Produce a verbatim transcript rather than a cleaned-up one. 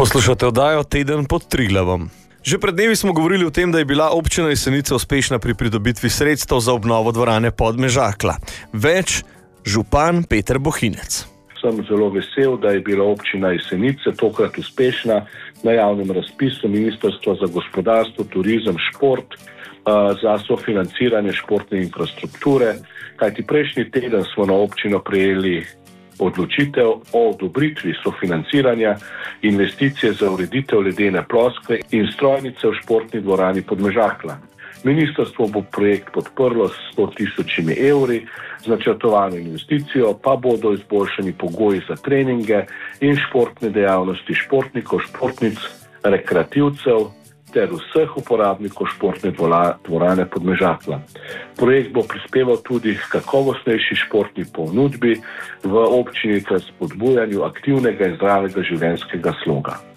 Poslušate oddajo Teden pod Triglavom. Že pred dnevi smo govorili o tem, da je bila občina Jesenice uspešna pri pridobitvi sredstev za obnovo dvorane Podmežakla. Več župan Peter Bohinec. Sem zelo vesel, da je bila občina Jesenice tokrat uspešna na javnem razpisu Ministrstva za gospodarstvo, turizem, šport za sofinanciranje športne infrastrukture. Kajti prejšnji teden smo na občino prejeli odločitev o odobritvi sofinanciranja investicije za ureditev ledene ploskve in strojnice v športni dvorani Podmežakla. Ministrstvo bo projekt podprlo s sto tisočimi evri, z načrtovano investicijo pa bodo izboljšani pogoji za treninge in športne dejavnosti športnikov, športnic, rekreativcev ter vseh uporabnikov športne dvorane Podmežakla. Projekt bo prispeval tudi k kakovostnejši športni ponudbi v občini ter spodbujanju aktivnega in zdravega življenjskega sloga.